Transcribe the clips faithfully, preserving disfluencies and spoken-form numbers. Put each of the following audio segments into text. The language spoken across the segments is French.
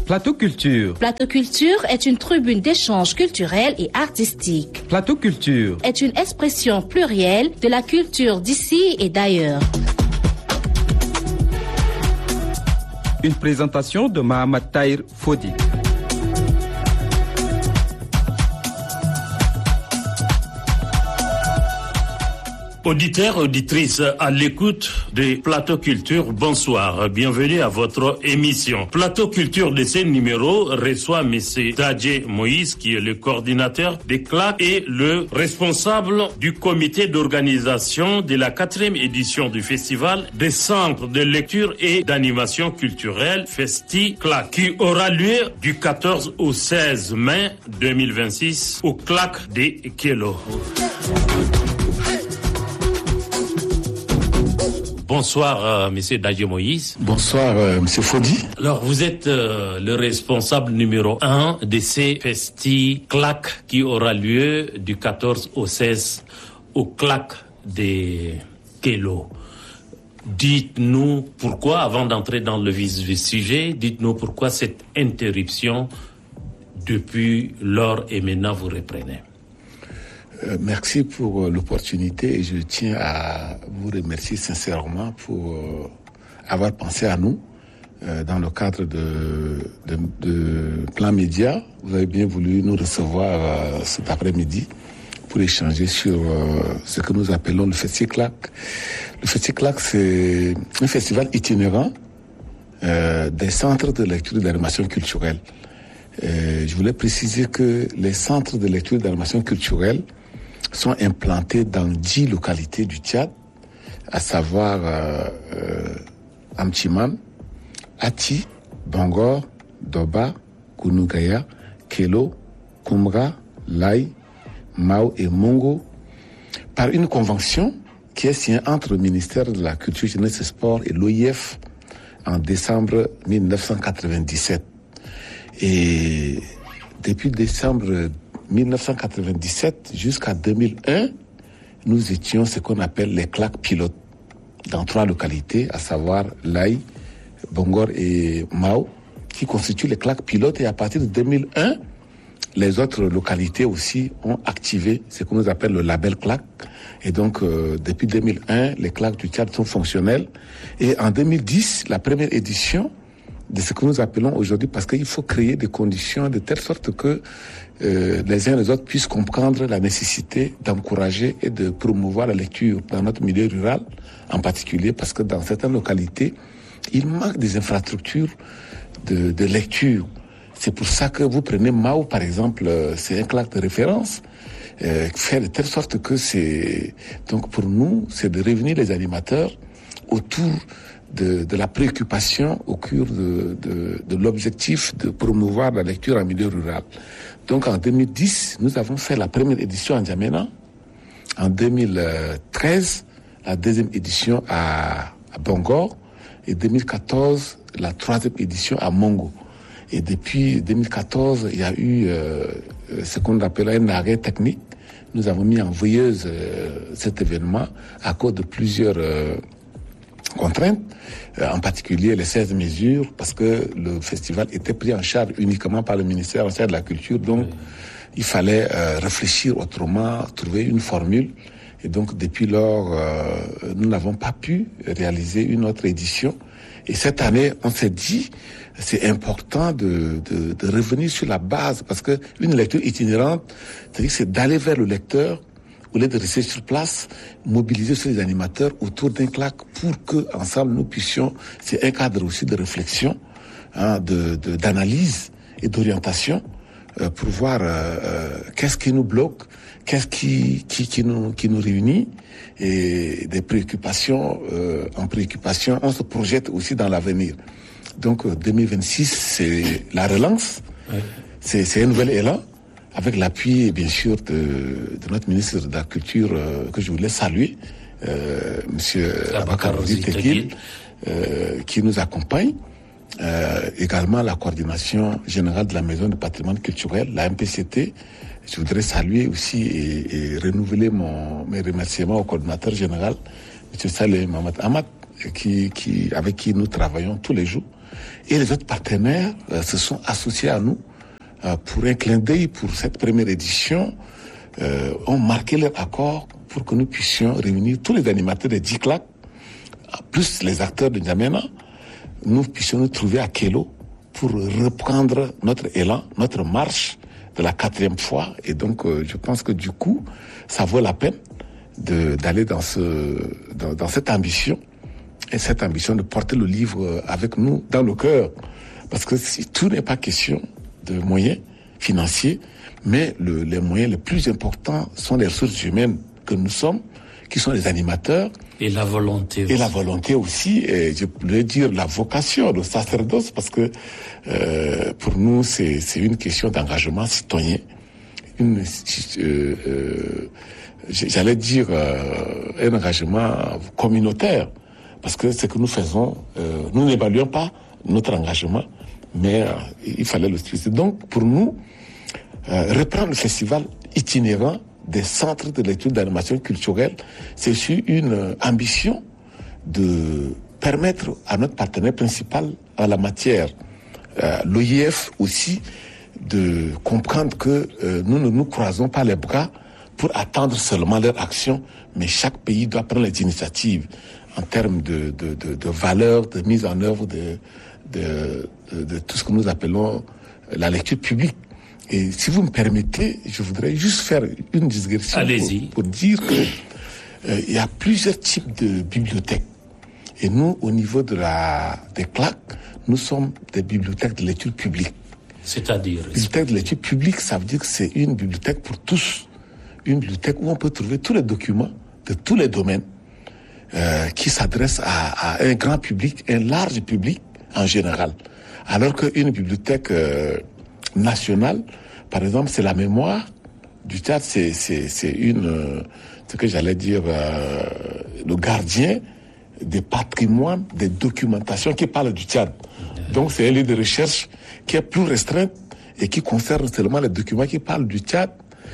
Plateau Culture. Plateau Culture est une tribune d'échange culturel et artistique. Plateau Culture est une expression plurielle de la culture d'ici et d'ailleurs. Une présentation de Mohamed Tahir Fodi. Auditeurs, auditrices, à l'écoute de Plateau Culture, bonsoir. Bienvenue à votre émission. Plateau Culture de ce numéro reçoit M. Dadje Moïse, qui est le coordinateur des C L A C et le responsable du comité d'organisation de la quatrième édition du festival des centres de lecture et d'animation culturelle Festi C L A C, qui aura lieu du quatorze au seize mai deux mille vingt-six au C L A C de Kélo. Bonsoir, euh, Monsieur Dadje Moïse. Bonsoir, euh, Monsieur Fodi. Alors, vous êtes euh, le responsable numéro un de ces Festi C L A C qui aura lieu du quatorze au seize au C L A C de Kélo. Dites-nous pourquoi, avant d'entrer dans le vif du sujet, dites-nous pourquoi cette interruption depuis lors et maintenant vous reprenez. Euh, merci pour euh, l'opportunité et je tiens à vous remercier sincèrement pour euh, avoir pensé à nous euh, dans le cadre de, de, de Plan Média. Vous avez bien voulu nous recevoir euh, cet après-midi pour échanger sur euh, ce que nous appelons le Festi C L A C. Le Festi C L A C, c'est un festival itinérant euh, des centres de lecture et d'animation culturelle. Euh, je voulais préciser que les centres de lecture et d'animation culturelle sont implantés dans dix localités du Tchad, à savoir euh, euh, Amtiman, Ati, Bangor, Doba, Kounougaya, Kélo, Koumra, Laï, Mao et Mongo, par une convention qui est signée entre le ministère de la Culture, Jeunesse et Sport et l'O I F en décembre dix-neuf cent quatre-vingt-dix-sept. Et depuis décembre dix-neuf cent quatre-vingt-dix-sept jusqu'à deux mille un, nous étions ce qu'on appelle les C L A C pilotes dans trois localités, à savoir Laï, Bangor et Mao, qui constituent les C L A C pilotes. Et à partir de deux mille un, les autres localités aussi ont activé ce qu'on nous appelle le label C L A C. Et donc, euh, depuis deux mille un, les C L A C du Tchad sont fonctionnels. Et en deux mille dix, la première édition de ce que nous appelons aujourd'hui, parce qu'il faut créer des conditions de telle sorte que euh, les uns et les autres puissent comprendre la nécessité d'encourager et de promouvoir la lecture dans notre milieu rural, en particulier parce que dans certaines localités, il manque des infrastructures de, de lecture. C'est pour ça que vous prenez Mao, par exemple, c'est un C L A C de référence, euh, fait de telle sorte que c'est... Donc pour nous, c'est de réunir les animateurs autour De, de la préoccupation au cœur de, de, de l'objectif de promouvoir la lecture en milieu rural. Donc en deux mille dix, nous avons fait la première édition en Djamena. En deux mille treize, la deuxième édition à, à Bangor. Et deux mille quatorze, la troisième édition à Mongo. Et depuis deux mille quatorze, il y a eu euh, ce qu'on appelle un arrêt technique. Nous avons mis en veilleuse euh, cet événement à cause de plusieurs... Euh, contraintes, euh, en particulier les seize mesures, parce que le festival était pris en charge uniquement par le ministère de la Culture, donc oui. Il fallait euh, réfléchir autrement, trouver une formule, et donc depuis lors, euh, nous n'avons pas pu réaliser une autre édition, et cette année, on s'est dit, c'est important de, de, de revenir sur la base, parce que une lecture itinérante, c'est-à-dire c'est d'aller vers le lecteur, au lieu de rester sur place, mobiliser sur les animateurs autour d'un C L A C pour que ensemble nous puissions, c'est un cadre aussi de réflexion, hein, de, de, d'analyse et d'orientation euh, pour voir euh, euh, qu'est-ce qui nous bloque, qu'est-ce qui, qui, qui, nous, qui nous réunit, et des préoccupations euh, en préoccupation, on se projette aussi dans l'avenir. Donc deux mille vingt-six, c'est la relance, ouais. c'est, c'est un nouvel élan, avec l'appui, bien sûr, de, de notre ministre de la Culture, euh, que je voulais saluer, euh, Monsieur Abakarozi Tekil, euh, qui nous accompagne. Euh, également la coordination générale de la Maison du patrimoine culturel, la M P C T. Je voudrais saluer aussi et, et renouveler mon, mes remerciements au coordinateur général, M. Saleh Mohamed Ahmad, qui, qui, avec qui nous travaillons tous les jours. Et les autres partenaires euh, se sont associés à nous euh, pour un clin d'œil pour cette première édition. Euh, ont marqué leur accord pour que nous puissions réunir tous les animateurs de dix claques, plus les acteurs de N'Djamena, nous puissions nous trouver à Kélo pour reprendre notre élan, notre marche de la quatrième fois. Et donc, euh, je pense que du coup, ça vaut la peine de, d'aller dans, ce, dans, dans cette ambition, et cette ambition de porter le livre avec nous dans le cœur. Parce que si tout n'est pas question de moyens financiers, mais le, les moyens les plus importants sont les ressources humaines que nous sommes, qui sont les animateurs. Et la volonté aussi. Et la volonté aussi, et je pourrais dire la vocation, le sacerdoce, parce que euh, pour nous, c'est, c'est une question d'engagement citoyen. Une, euh, euh, j'allais dire euh, un engagement communautaire, parce que ce que nous faisons, euh, nous n'évaluons pas notre engagement, mais euh, il fallait le suivre. Donc, pour nous, euh, reprendre le festival itinérant des centres de lecture d'animation culturelle, c'est aussi une euh, ambition de permettre à notre partenaire principal en la matière, euh, l'O I F aussi, de comprendre que euh, nous ne nous croisons pas les bras pour attendre seulement leur action, mais chaque pays doit prendre les initiatives en termes de, de, de, de valeurs, de mise en œuvre de, de, de, de tout ce que nous appelons la lecture publique. Et si vous me permettez, je voudrais juste faire une digression pour, pour dire qu'il euh, y a plusieurs types de bibliothèques. Et nous, au niveau de la, des claques, nous sommes des bibliothèques de lecture publique. C'est-à-dire Bibliothèque de lecture publique, ça veut dire que c'est une bibliothèque pour tous. Une bibliothèque où on peut trouver tous les documents de tous les domaines euh, qui s'adressent à, à un grand public, un large public en général. Alors qu'une bibliothèque euh, nationale, par exemple, c'est la mémoire du Tchad, c'est, c'est, c'est une, euh, ce que j'allais dire, euh, le gardien des patrimoines, des documentations qui parlent du Tchad. Donc c'est un lieu de recherche qui est plus restreint et qui concerne seulement les documents qui parlent du Tchad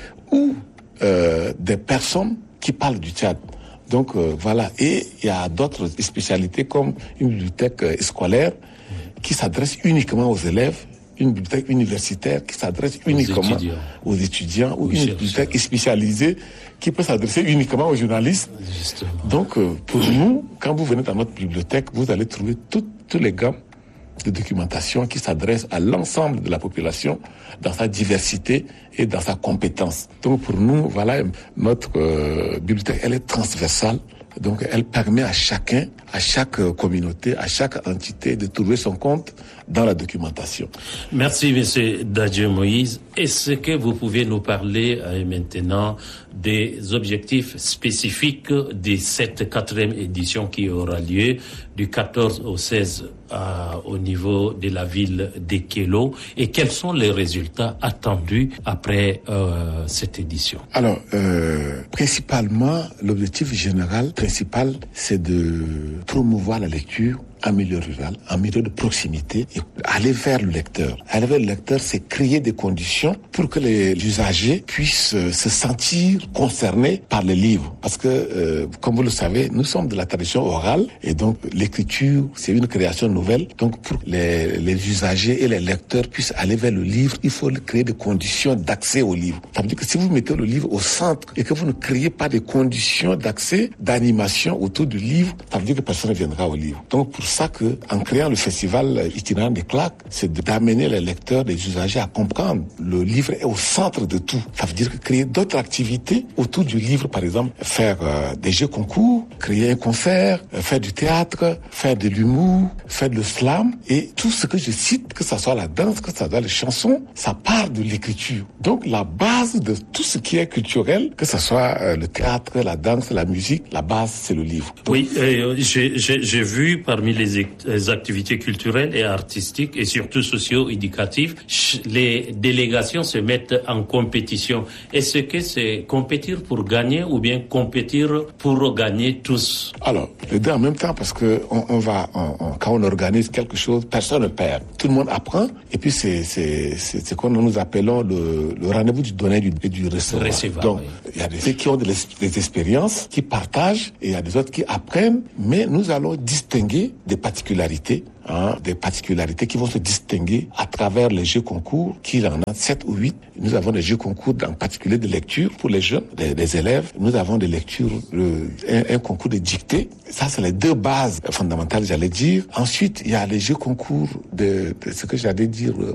ou euh, des personnes qui parlent du Tchad. Donc euh, voilà. Et il y a d'autres spécialités comme une bibliothèque euh, scolaire qui s'adresse uniquement aux élèves, une bibliothèque universitaire qui s'adresse uniquement aux étudiants, aux étudiants ou une bibliothèque spécialisée qui peut s'adresser uniquement aux journalistes. Justement. Donc euh, pour nous, quand vous venez dans notre bibliothèque, vous allez trouver toutes tous les gammes de documentation qui s'adresse à l'ensemble de la population dans sa diversité et dans sa compétence. Donc pour nous, voilà, notre euh, bibliothèque, elle est transversale. Donc elle permet à chacun, à chaque communauté, à chaque entité de trouver son compte dans la documentation. Merci, Monsieur Dadje Moïse. Est-ce que vous pouvez nous parler euh, maintenant des objectifs spécifiques de cette quatrième édition qui aura lieu du quatorze au seize euh, au niveau de la ville de Kélo, et quels sont les résultats attendus après euh, cette édition? Alors, euh, principalement, l'objectif général principal, c'est de promouvoir la lecture en milieu rural, en milieu de proximité, et aller vers le lecteur. Aller vers le lecteur, c'est créer des conditions pour que les usagers puissent euh, se sentir concernés par les livres. Parce que, euh, comme vous le savez, nous sommes de la tradition orale, et donc l'écriture, c'est une création nouvelle. Donc pour que les, les usagers et les lecteurs puissent aller vers le livre, il faut créer des conditions d'accès au livre. Ça veut dire que si vous mettez le livre au centre et que vous ne créez pas des conditions d'accès, d'animation autour du livre, ça veut dire que personne ne viendra au livre. Donc pour ça que, en créant le festival itinérant des claques, c'est d'amener les lecteurs, les usagers à comprendre. Le livre est au centre de tout. Ça veut dire que créer d'autres activités autour du livre, par exemple, faire euh, des jeux concours, créer un concert, euh, faire du théâtre, faire de l'humour, faire le slam, et tout ce que je cite, que ça soit la danse, que ça soit les chansons, ça part de l'écriture. Donc la base de tout ce qui est culturel, que ça soit euh, le théâtre, la danse, la musique, la base c'est le livre. Donc, oui, euh, j'ai, j'ai, j'ai vu parmi les les activités culturelles et artistiques et surtout socio-éducatives, les délégations se mettent en compétition. Est-ce que c'est compétir pour gagner ou bien compétir pour gagner tous? Alors, les deux en même temps, parce que on, on va, on, on, quand on organise quelque chose, personne ne perd. Tout le monde apprend, et puis c'est c'est c'est, c'est comme nous appelons le, le rendez-vous du donner et du recevoir. recevoir. Donc, il oui. y a des qui ont des, des expériences, qui partagent, et il y a des autres qui apprennent, mais nous allons distinguer des particularités hein, des particularités qui vont se distinguer à travers les jeux concours, qui en a sept ou huit. Nous avons des jeux concours en particulier de lecture pour les jeunes, les, les élèves. Nous avons des lectures, le, un, un concours de dictée. Ça, c'est les deux bases fondamentales, j'allais dire. Ensuite, il y a les jeux concours de, de ce que j'allais dire